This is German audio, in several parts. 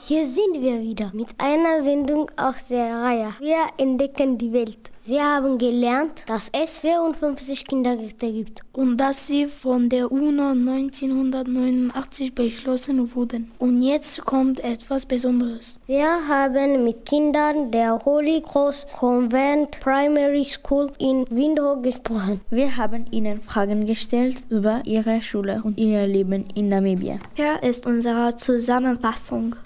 Hier sind wir wieder mit einer Sendung aus der Reihe Wir entdecken die Welt. Wir haben gelernt, dass es 54 Kindergärten gibt und dass sie von der UNO 1989 beschlossen wurden. Und jetzt kommt etwas Besonderes. Wir haben mit Kindern der Holy Cross Convent Primary School in Windhoek gesprochen. Wir haben ihnen Fragen gestellt über ihre Schule und ihr Leben in Namibia. Hier ist unsere Zusammenfassung.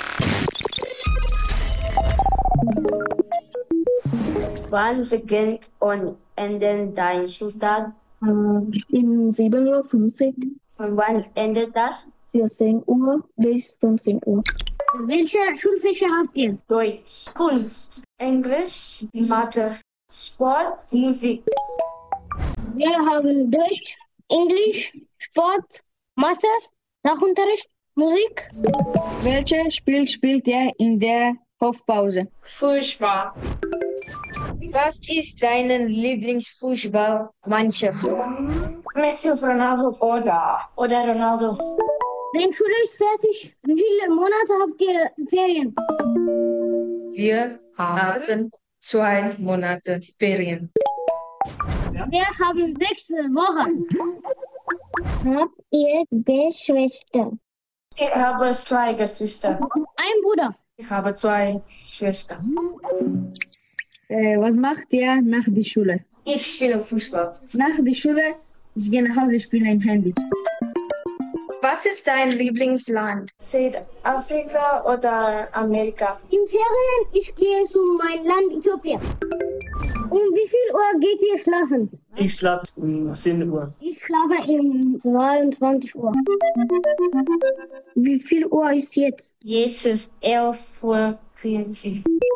Wann beginnt und endet dein Schultag? Um 7:50 Uhr. Und wann endet das? 14 Uhr bis 15 Uhr. Welche Schulfächer habt ihr? Deutsch, Kunst, Englisch, Mathe, Sport, Musik. Wir haben Deutsch, Englisch, Sport, Mathe, Sachunterricht, Musik. Welches Spiel spielt ihr in der Hofpause? Fußball. Was ist deine Lieblingsfußballmannschaft? Messi, Ronaldo oder Ronaldo. Wenn Schule ist fertig, wie viele Monate habt ihr Ferien? Wir haben 2 Monate Ferien. Wir haben 6 Wochen. Habt ihr Geschwister? Ich habe 2 Geschwister. Ein Bruder. Ich habe 2 Schwestern. Was macht ihr nach der Schule? Ich spiele Fußball. Nach der Schule, ich gehe nach Hause, spiele ein Handy. Was ist dein Lieblingsland? Südafrika oder Amerika? In Ferien, ich gehe zu meinem Land Äthiopien. Um wie viel Uhr geht ihr schlafen? Ich schlafe um 10 Uhr. Ich schlafe um 22 Uhr. Wie viel Uhr ist jetzt? Jetzt ist 11:40 Uhr.